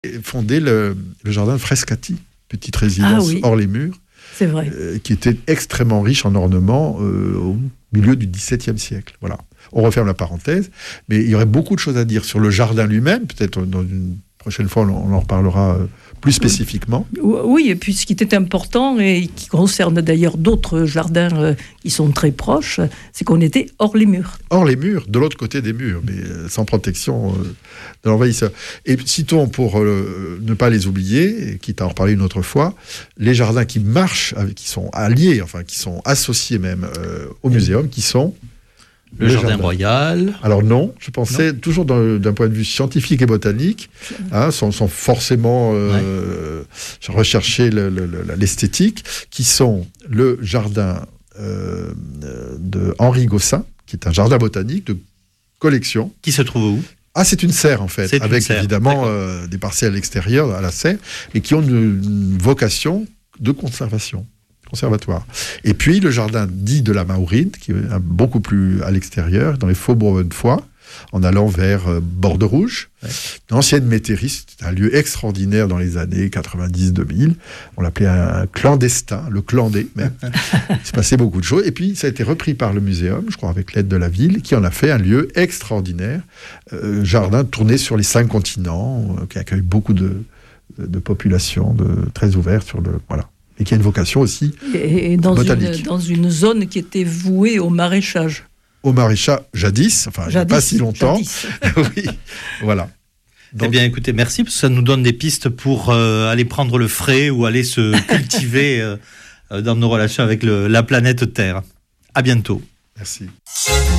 fondé le jardin de Frescati, petite résidence hors les murs, c'est vrai. Qui était extrêmement riche en ornements au milieu du XVIIe siècle. Voilà. On referme la parenthèse, mais il y aurait beaucoup de choses à dire sur le jardin lui-même. Peut-être dans une prochaine fois, on en reparlera plus spécifiquement. Oui, et puis ce qui était important, et qui concerne d'ailleurs d'autres jardins qui sont très proches, c'est qu'on était hors les murs. Hors les murs, de l'autre côté des murs, mais sans protection de l'envahisseur. Et citons, pour ne pas les oublier, et quitte à en reparler une autre fois, les jardins qui marchent, qui sont alliés, enfin qui sont associés même au muséum, qui sont... Le jardin royal. Alors non, je pensais toujours d'un point de vue scientifique et botanique, sans forcément rechercher l'esthétique, qui sont le jardin de Henri Gossin, qui est un jardin botanique de collection. Qui se trouve où ? C'est une serre en fait, avec évidemment des parcelles extérieures à la serre, mais qui ont une vocation de conservatoire. Et puis le jardin dit de la Mahourine, qui est beaucoup plus à l'extérieur, dans les faubourgs Bonnefoy, en allant vers Borderouge. L'ancienne métairie, c'était un lieu extraordinaire dans les années 90-2000. On l'appelait un clandestin, le clandé même. Il s'est passé beaucoup de choses. Et puis ça a été repris par le muséum, je crois avec l'aide de la ville, qui en a fait un lieu extraordinaire. Jardin tourné sur les 5 continents, qui accueille beaucoup de populations, très ouverte sur le... Voilà. Et qui a une vocation aussi botanique. Dans une zone qui était vouée au maraîchage. Au maraîchage, jadis, il n'y a pas si longtemps. Oui, voilà. Donc, eh bien, écoutez, merci, parce que ça nous donne des pistes pour aller prendre le frais ou aller se cultiver dans nos relations avec la planète Terre. À bientôt. Merci.